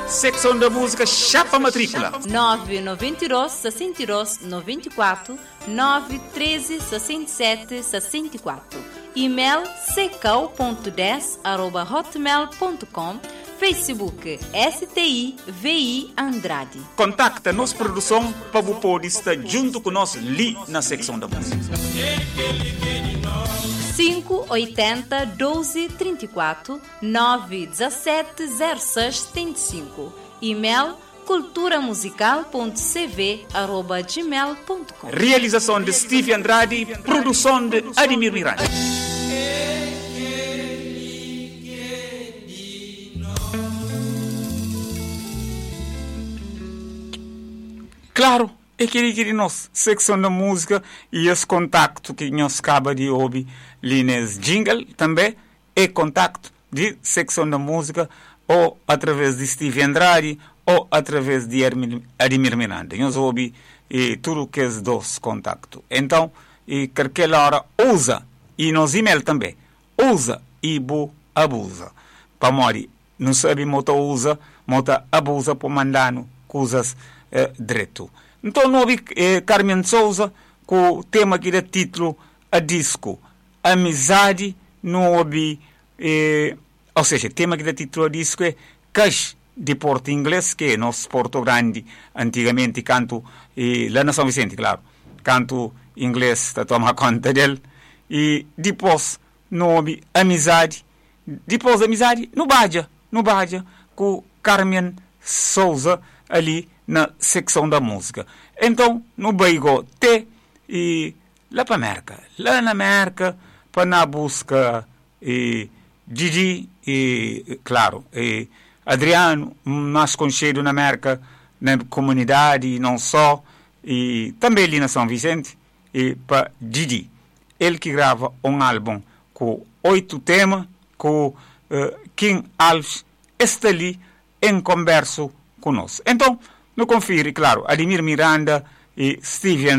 Secção da música Chapa Matrícula 992 62 94 913 67 64. E-mail secau.10@hotmail.com. Facebook STI-VI Andrade. Contacta nossa produção para você poder estar junto com nós ali na secção da música. 580 12 34 917 06 75. E-mail culturamusical.cv@gmail.com. Realização de Steve Andrade, produção de Ademir Miranda. Claro, é que nós, secção da música e esse contacto que nós acaba de ouvir ali nesse jingle também é contacto de secção da música ou através de Steve Andrade ou através de Ademir Miranda. Nós ouvimos tudo que é dois contactos. Então, aquela hora usa, e nos e-mail também, usa e abusa. Para morrer, não sabe muito usa, muito abusa para mandar coisas direto. Então, nós ouvimos Carmen Souza com o tema que dá título a disco, Amizade, não ouvi, ou seja, o tema que dá título a disco é Cash de Porto Inglês, que é nosso Porto Grande, antigamente canto, lá na São Vicente, claro, canto inglês, está tomando conta dele, e depois, não ouvi Amizade, depois Amizade, no Badia, com Carmen Souza, ali na secção da música. Então, no Baigo T e lá para América. Lá na América, para na busca Didi e, claro, Adriano, mais conhecido na América, na comunidade e não só, e também ali na São Vicente, e para Didi. Ele que grava um álbum com 8 temas, com King Alves, está ali em conversa conosco. Então, no confere, claro, Ademir Miranda e Steve